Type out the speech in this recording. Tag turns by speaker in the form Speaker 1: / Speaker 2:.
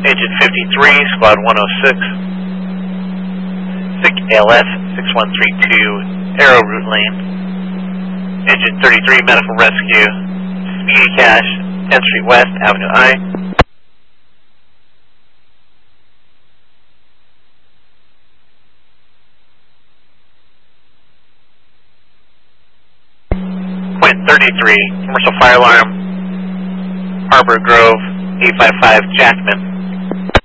Speaker 1: Agent 53, Squad 106. SIC ALS 6132, Arrow Route Lane. Agent 33, Medical Rescue. Speedy Cash, 10th Street West, Avenue I. Quint 33, Commercial Fire Alarm, Harbor Grove, 855 Jackman.